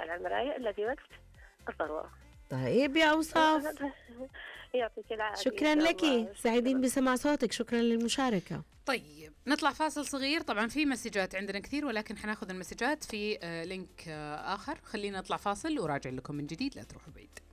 على المراية إلا في وقت الضرورة. طيب يا أوصاف، يعطيك العافية. شكرا لك، سعيدين بسمع صوتك، شكرا للمشاركة. طيب نطلع فاصل صغير. طبعا في مسجات عندنا كثير، ولكن حناخذ المسجات في لينك آخر. خلينا نطلع فاصل وراجع لكم من جديد، لا تروحوا بعيد.